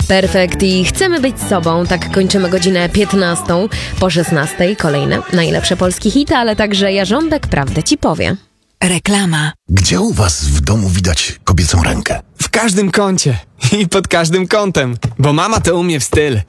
Perfekt i chcemy być sobą. Tak kończymy godzinę 15. Po 16 kolejne najlepsze polskie hity, ale także Jarząbek prawdę ci powie. Reklama. Gdzie u was w domu widać kobiecą rękę? W każdym kącie i pod każdym kątem, bo mama to umie w styl.